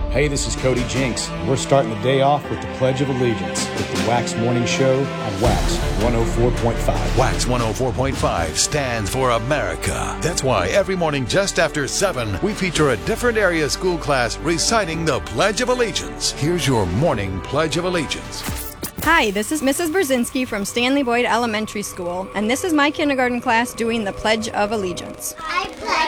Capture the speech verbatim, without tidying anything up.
Hey, this is Cody Jinks. We're starting the day off with the Pledge of Allegiance with the Wax Morning Show on Wax one oh four point five. Wax one oh four point five stands for America. That's why every morning just after seven, we feature a different area school class reciting the Pledge of Allegiance. Here's your morning Pledge of Allegiance. Hi, this is Missus Brzezinski from Stanley Boyd Elementary School, and this is my kindergarten class doing the Pledge of Allegiance. I pledge